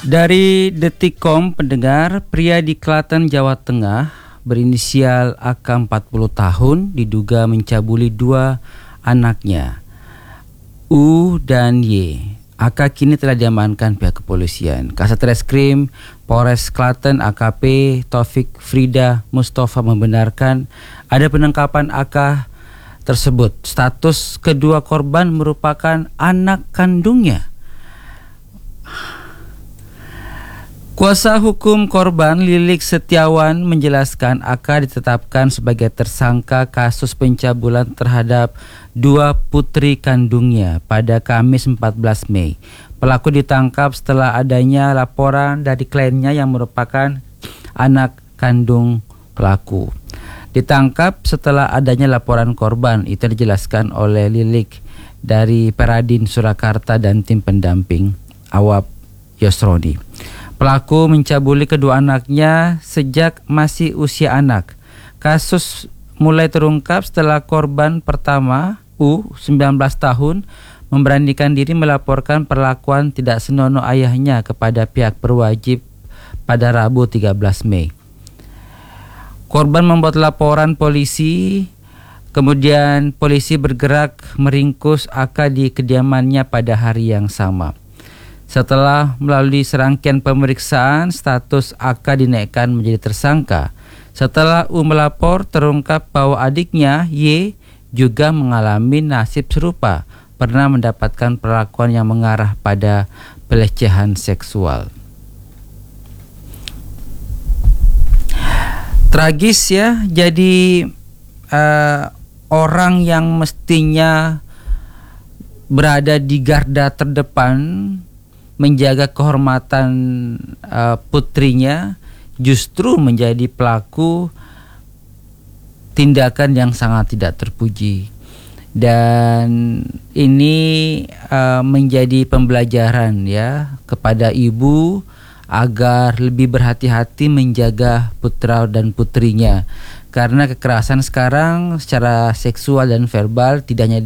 Dari Detikcom, pendengar, pria di Klaten, Jawa Tengah berinisial AK 40 tahun diduga mencabuli dua anaknya, U dan Y. AK kini telah diamankan pihak kepolisian. Kasat Reskrim Polres Klaten AKP Taufik Frida Mustafa membenarkan ada penangkapan AK tersebut. Status kedua korban merupakan anak kandungnya. Kuasa hukum korban Lilik Setiawan menjelaskan AK ditetapkan sebagai tersangka kasus pencabulan terhadap dua putri kandungnya pada Kamis 14 Mei. Pelaku ditangkap setelah adanya laporan dari kliennya yang merupakan anak kandung pelaku. Ditangkap setelah adanya laporan korban, itu dijelaskan oleh Lilik dari Peradin Surakarta dan tim pendamping Awap Yosroni. Pelaku mencabuli kedua anaknya sejak masih usia anak. Kasus mulai terungkap setelah korban pertama, U, 19 tahun, memberanikan diri melaporkan perlakuan tidak senonoh ayahnya kepada pihak berwajib pada Rabu 13 Mei. Korban membuat laporan polisi, kemudian polisi bergerak meringkus AK di kediamannya pada hari yang sama. Setelah melalui serangkaian pemeriksaan, status AK dinaikkan menjadi tersangka. Setelah U melapor, terungkap bahwa adiknya Y juga mengalami nasib serupa, pernah mendapatkan perlakuan yang mengarah pada pelecehan seksual. Tragis ya, jadi orang yang mestinya berada di garda terdepan menjaga kehormatan putrinya justru menjadi pelaku tindakan yang sangat tidak terpuji. Dan ini menjadi pembelajaran ya kepada ibu agar lebih berhati-hati menjaga putra dan putrinya. Karena kekerasan sekarang secara seksual dan verbal tidak hanya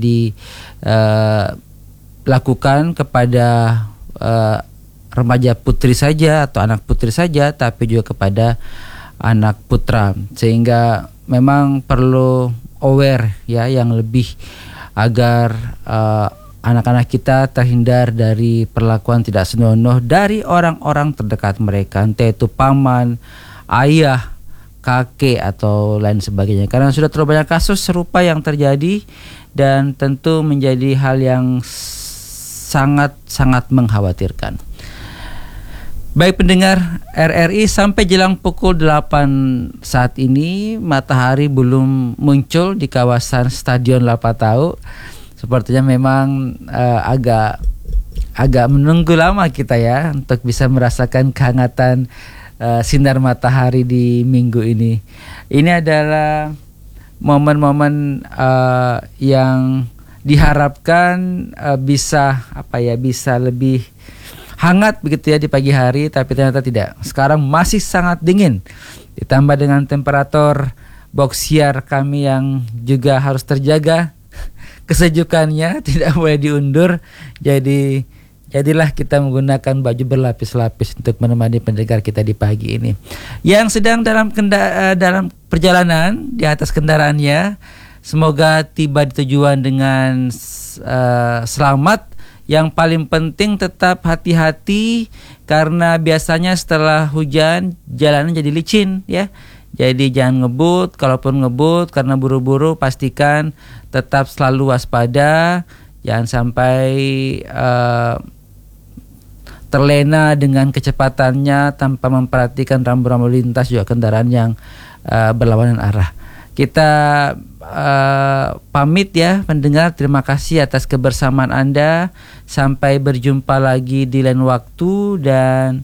dilakukan kepada remaja putri saja atau anak putri saja, tapi juga kepada anak putra, sehingga memang perlu aware ya yang lebih agar anak-anak kita terhindar dari perlakuan tidak senonoh dari orang-orang terdekat mereka, entah itu paman, ayah, kakek atau lain sebagainya. Karena sudah terlalu banyak kasus serupa yang terjadi dan tentu menjadi hal yang sangat mengkhawatirkan. Baik pendengar RRI, sampai jelang pukul 8 saat ini matahari belum muncul di kawasan Stadion Lapatau. Sepertinya memang agak menunggu lama kita ya untuk bisa merasakan kehangatan sinar matahari di minggu ini. Ini adalah momen-momen yang diharapkan bisa lebih hangat begitu ya di pagi hari, tapi ternyata tidak. Sekarang masih sangat dingin. Ditambah dengan temperatur boxier kami yang juga harus terjaga kesejukannya, tidak boleh diundur. Jadilah kita menggunakan baju berlapis-lapis untuk menemani pendengar kita di pagi ini. Yang sedang dalam perjalanan di atas kendaraannya, semoga tiba di tujuan dengan selamat. Yang paling penting tetap hati-hati karena biasanya setelah hujan jalanan jadi licin ya. Jadi jangan ngebut, kalaupun ngebut karena buru-buru pastikan tetap selalu waspada. Jangan sampai terlena dengan kecepatannya tanpa memperhatikan rambu-rambu lintas juga kendaraan yang berlawanan arah. Kita pamit ya pendengar, terima kasih atas kebersamaan Anda. Sampai berjumpa lagi di lain waktu dan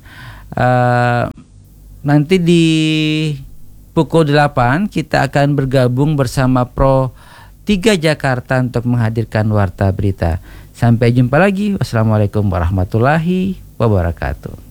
nanti di pukul 8 kita akan bergabung bersama Pro 3 Jakarta untuk menghadirkan Warta Berita. Sampai jumpa lagi. Wassalamualaikum warahmatullahi wabarakatuh.